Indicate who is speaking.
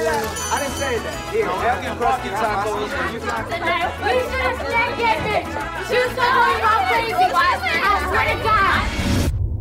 Speaker 1: I didn't say that. Here, I'll get crusty tacos.
Speaker 2: We should have said get this. She was going about crazy. I swear to God.